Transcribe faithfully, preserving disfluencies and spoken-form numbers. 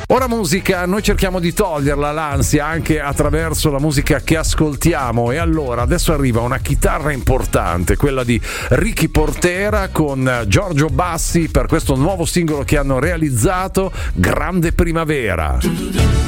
Ora musica, noi cerchiamo di toglierla l'ansia anche attraverso la musica che ascoltiamo, e allora adesso arriva una chitarra importante, quella di Ricky Portera con Giorgio Bassi per questo nuovo singolo che hanno realizzato, Grande Primavera.